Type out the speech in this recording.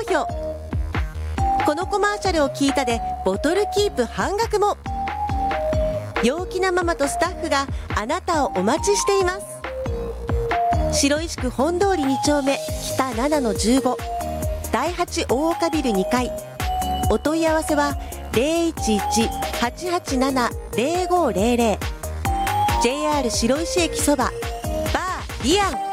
評。このコマーシャルを聞いたでボトルキープ半額も。陽気なママとスタッフがあなたをお待ちしています。白石区本通り2丁目北7-15第8大岡ビル2階。お問い合わせは 011-887-0500。 JR 白石駅そばバーリアン。